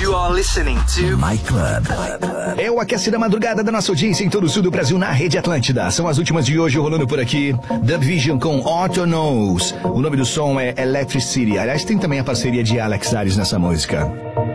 You are listening to My Club. É o Aquece da Madrugada da nossa audiência em todo o sul do Brasil na Rede Atlântida. São as últimas de hoje rolando por aqui. The Vision com Otto Knows. O nome do som é Electricity. Aliás, tem também a parceria de Alex Ares nessa música.